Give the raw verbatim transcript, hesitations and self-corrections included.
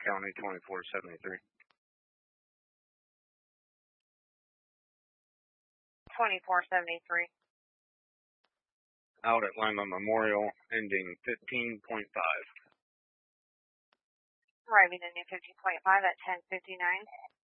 County twenty-four seventy-three. twenty-four seventy-three. Out at Lima Memorial, ending fifteen point five. Arriving at New fifteen point five at ten fifty-nine.